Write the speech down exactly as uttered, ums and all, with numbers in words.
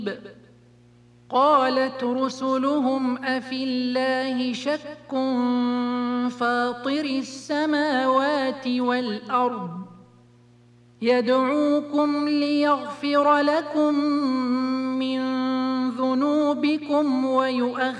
قالت رسلهم أفي الله شك فاطر السماوات والأرض يدعوكم ليغفر لكم من ذنوبكم ويؤخركم